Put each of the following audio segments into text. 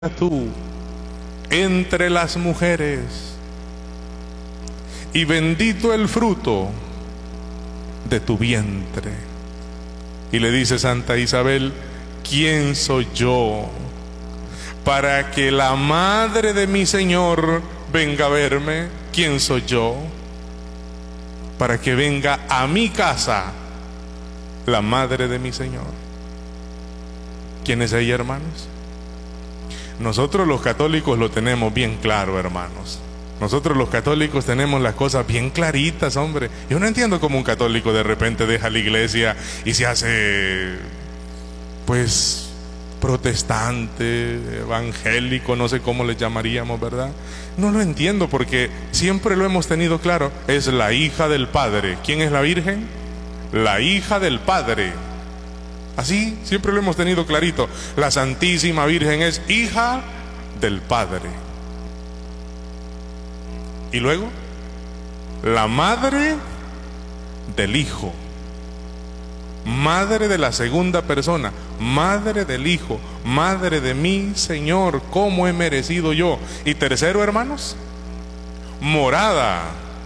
tú entre las mujeres, y bendito el fruto de tu vientre. Y le dice Santa Isabel: ¿quién soy yo para que la madre de mi Señor venga a verme? ¿Quién soy yo para que venga a mi casa la madre de mi Señor? ¿Quién es ella, hermanos? Nosotros los católicos lo tenemos bien claro, hermanos. Nosotros los católicos tenemos las cosas bien claritas, hombre. Yo no entiendo cómo un católico de repente deja la iglesia y se hace, pues, protestante, evangélico, no sé cómo le llamaríamos, ¿verdad? No lo entiendo, porque siempre lo hemos tenido claro. Es la hija del Padre. ¿Quién es la Virgen? La hija del Padre. Así siempre lo hemos tenido clarito. La Santísima Virgen es hija del Padre. Y luego, la madre del Hijo, madre de la segunda persona, madre del Hijo, madre de mi Señor, ¿cómo he merecido yo? Y tercero, hermanos, morada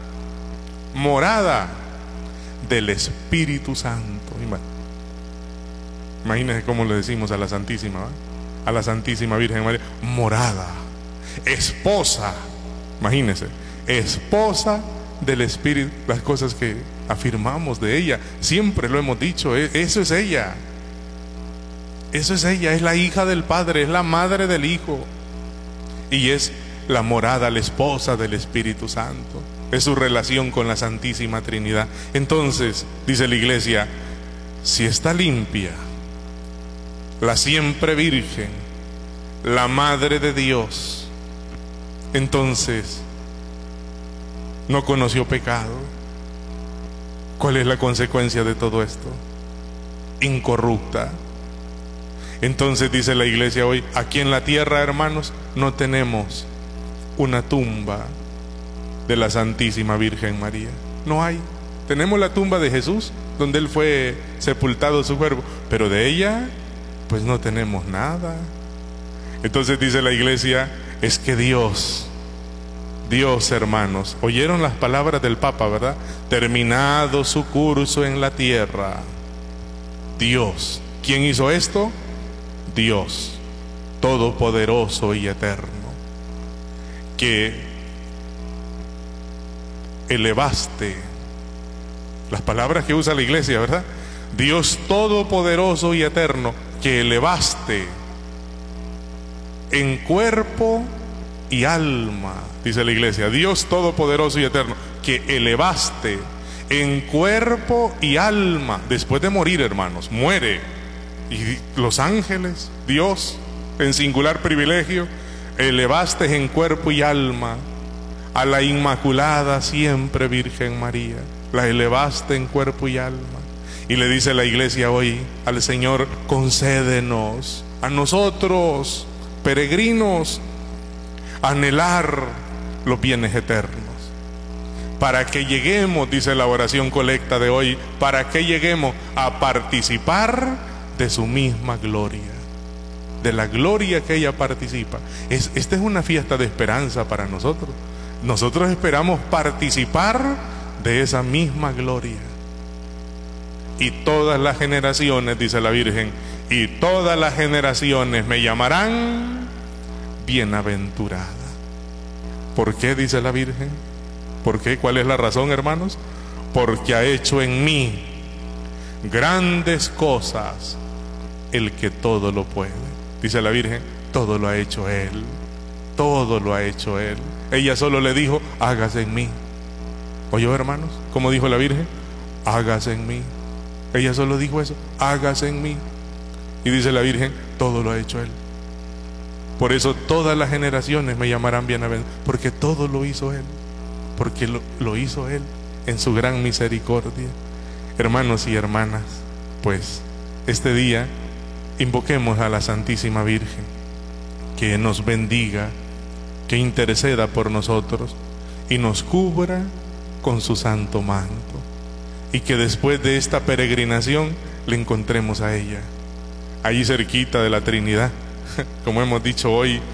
del Espíritu Santo. Imagínense cómo le decimos a la Santísima, ¿verdad? A la Santísima Virgen María: morada, esposa. Imagínense, esposa del Espíritu. Las cosas que afirmamos de ella, siempre lo hemos dicho, eso es ella. Eso es ella, es la hija del Padre, es la madre del Hijo, y es la morada, la esposa del Espíritu Santo. Es su relación con la Santísima Trinidad. Entonces, dice la Iglesia, si está limpia, la siempre Virgen, la Madre de Dios, entonces no conoció pecado. ¿Cuál es la consecuencia de todo esto? Incorrupta. Entonces dice la Iglesia hoy, aquí en la tierra, hermanos, no tenemos una tumba de la Santísima Virgen María. No hay. Tenemos la tumba de Jesús, donde Él fue sepultado su cuerpo, pero de ella pues no tenemos nada. Entonces dice la Iglesia, es que Dios, hermanos, oyeron las palabras del Papa, ¿verdad? Terminado su curso en la tierra, Dios, ¿quién hizo esto? Dios, todopoderoso y eterno, que elevaste, las palabras que usa la Iglesia, ¿verdad? Dios todopoderoso y eterno, que elevaste en cuerpo y alma, dice la Iglesia. Dios todopoderoso y eterno, que elevaste en cuerpo y alma. Después de morir, hermanos, muere. Y los ángeles, Dios, en singular privilegio, elevaste en cuerpo y alma a la Inmaculada siempre Virgen María. La elevaste en cuerpo y alma. Y le dice la Iglesia hoy al Señor, concédenos a nosotros, peregrinos, anhelar los bienes eternos, para que lleguemos, dice la oración colecta de hoy, para que lleguemos a participar de su misma gloria, de la gloria que ella participa. Esta es una fiesta de esperanza para nosotros. Nosotros esperamos participar de esa misma gloria. Y todas las generaciones, dice la Virgen, y todas las generaciones me llamarán bienaventurada. ¿Por qué, dice la Virgen? ¿Por qué? ¿Cuál es la razón, hermanos? Porque ha hecho en mí grandes cosas el que todo lo puede. Dice la Virgen, todo lo ha hecho Él. Todo lo ha hecho Él. Ella solo le dijo, hágase en mí. ¿Oyó, hermanos? ¿Cómo dijo la Virgen? Hágase en mí. Ella solo dijo eso, hágase en mí. Y dice la Virgen, todo lo ha hecho Él. Por eso todas las generaciones me llamarán bienaventurados, porque todo lo hizo Él. Porque lo hizo Él en su gran misericordia. Hermanos y hermanas, pues este día invoquemos a la Santísima Virgen, que nos bendiga, que interceda por nosotros y nos cubra con su santo manto, y que después de esta peregrinación le encontremos a ella, allí cerquita de la Trinidad, como hemos dicho hoy,